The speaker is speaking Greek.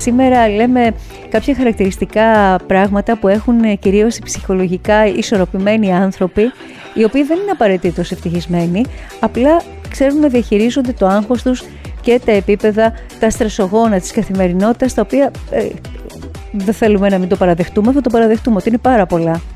Σήμερα λέμε κάποια χαρακτηριστικά πράγματα που έχουν κυρίως οι ψυχολογικά ισορροπημένοι άνθρωποι, οι οποίοι δεν είναι απαραίτητος ευτυχισμένοι, απλά ξέρουν να διαχειρίζονται το άγχος τους και τα επίπεδα, τα στρεσογόνα της καθημερινότητας, τα οποία δεν θέλουμε να μην το παραδεχτούμε, θα το παραδεχτούμε ότι είναι πάρα πολλά.